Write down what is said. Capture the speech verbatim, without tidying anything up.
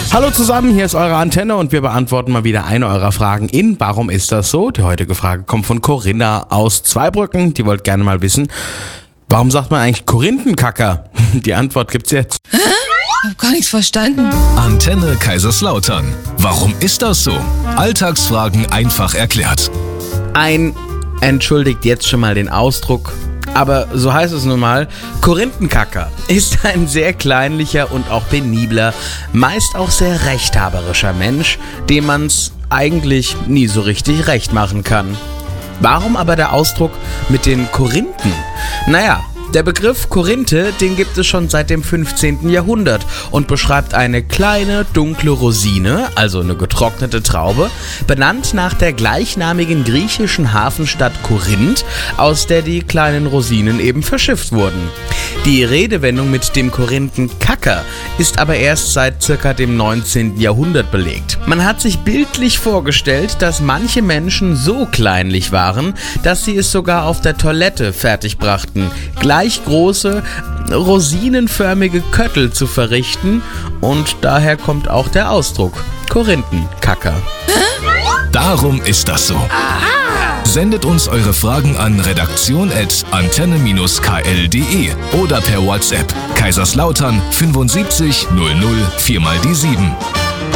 Hallo zusammen, hier ist eure Antenne und wir beantworten mal wieder eine eurer Fragen in Warum ist das so? Die heutige Frage kommt von Corinna aus Zweibrücken. Die wollte gerne mal wissen, warum sagt man eigentlich Korinthenkacker? Die Antwort gibt's jetzt. Hä? Ich hab gar nichts verstanden. Antenne Kaiserslautern. Warum ist das so? Alltagsfragen einfach erklärt. Ein, entschuldigt jetzt schon mal den Ausdruck, aber so heißt es nun mal, Korinthenkacker ist ein sehr kleinlicher und auch penibler, meist auch sehr rechthaberischer Mensch, dem man's eigentlich nie so richtig recht machen kann. Warum aber der Ausdruck mit den Korinthen? Naja, der Begriff Korinthe, den gibt es schon seit dem fünfzehnten Jahrhundert und beschreibt eine kleine, dunkle Rosine, also eine getrocknete Traube, benannt nach der gleichnamigen griechischen Hafenstadt Korinth, aus der die kleinen Rosinen eben verschifft wurden. Die Redewendung mit dem Korinthenkacker ist aber erst seit circa dem neunzehnten Jahrhundert belegt. Man hat sich bildlich vorgestellt, dass manche Menschen so kleinlich waren, dass sie es sogar auf der Toilette fertigbrachten, gleich große, rosinenförmige Köttel zu verrichten, und daher kommt auch der Ausdruck Korinthenkacker. Darum ist das so. Sendet uns eure Fragen an redaktion at antenne Bindestrich k l punkt d e oder per WhatsApp Kaiserslautern fünfundsiebzig null null vier mal die sieben.